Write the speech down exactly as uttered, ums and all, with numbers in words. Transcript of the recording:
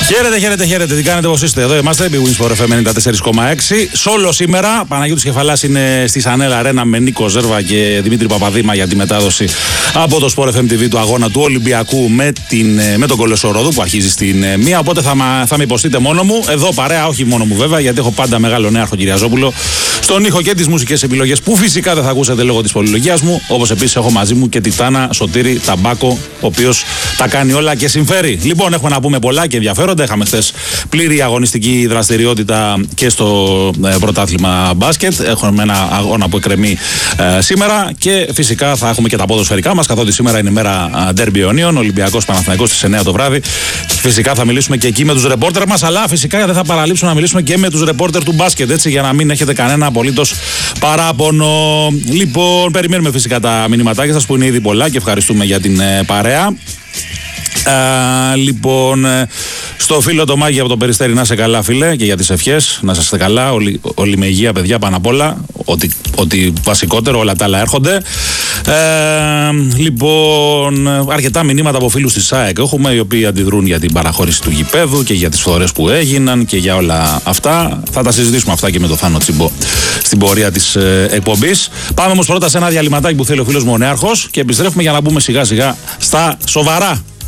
Χαίρετε, χαίρετε, χαίρετε. Τι κάνετε, πώς είστε? Εδώ είμαστε, Big Wins for εφ εμ ενενήντα τέσσερα κόμμα έξι. Σόλο σήμερα. Παναγιώτης Κεφαλάς είναι στη Σανέλα Αρένα με Νίκο Ζέρβα και Δημήτρη Παπαδήμα για τη μετάδοση από το Sport εφ εμ τι βι του αγώνα του Ολυμπιακού με, την, με τον Κολοσσορόδου που αρχίζει στην μία. Οπότε θα, θα με υποστείτε μόνο μου. Εδώ παρέα, όχι μόνο μου βέβαια, γιατί έχω πάντα μεγάλο νέαρχο Κυριαζόπουλο στον ήχο και τις μουσικές επιλογές που φυσικά δεν θα ακούσετε λόγω της πολυλογίας μου. Όπως επίσης έχω μαζί μου και Τιτάνα Σωτήρη Ταμπάκο, ο οποίος τα κάνει όλα και συμφέρει. Λοιπόν, έχουμε να πούμε πολλά και ενδιαφέροντα. Είχαμε χθες πλήρη αγωνιστική δραστηριότητα και στο ε, πρωτάθλημα μπάσκετ. Έχουμε ένα αγώνα που εκκρεμεί ε, σήμερα και φυσικά θα έχουμε και τα ποδοσφαιρικά μας, καθότι σήμερα είναι η μέρα ντέρμπι Ιωνίων, Ολυμπιακός Παναθηναϊκός στις εννιά το βράδυ. Φυσικά θα μιλήσουμε και εκεί με τους ρεπόρτερ μας, αλλά φυσικά δεν θα παραλείψουμε να μιλήσουμε και με τους ρεπόρτερ του μπάσκετ, έτσι, για να μην έχετε κανένα απολύτως παράπονο. Λοιπόν, περιμένουμε φυσικά τα μηνυματάκια σας που είναι ήδη πολλά και ευχαριστούμε για την ε, παρέα. Uh, λοιπόν, στο φίλο το Μάγι από το Περιστέρι, να είσαι καλά, φίλε, και για τις ευχές. Να είστε καλά, όλοι, όλοι με υγεία, παιδιά, πάνω απ' όλα. Ότι, ότι βασικότερο, όλα τα άλλα έρχονται. Uh, λοιπόν, αρκετά μηνύματα από φίλους της ΣΑΕΚ έχουμε, οι οποίοι αντιδρούν για την παραχώρηση του γηπέδου και για τις φθορές που έγιναν και για όλα αυτά. Θα τα συζητήσουμε αυτά και με το Θάνο Τσιμπό στην πορεία της ε, εκπομπής. Πάμε όμως πρώτα σε ένα διαλυματάκι που θέλει ο φίλος μου ο Νέαρχος και επιστρέφουμε για να μπούμε σιγά σιγά στα σοβαρά.